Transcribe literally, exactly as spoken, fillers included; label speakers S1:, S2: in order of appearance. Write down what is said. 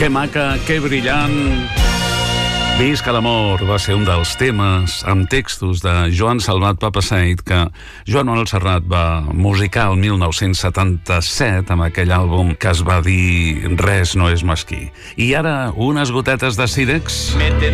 S1: Que maca, que brillant. Visca l'amor va ser un dels temes amb textos de Joan Salvat Papasseit que Joan Manuel Serrat va musicar el mil nou-cents setanta-set amb aquell àlbum que es va dir Res no és mesquí. I ara unes gotetes de Sirex.